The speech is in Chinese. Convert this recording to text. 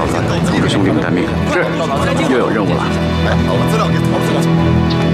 我给兄弟们待命。 是， 又有任务了。 哎，把资料给陶子了。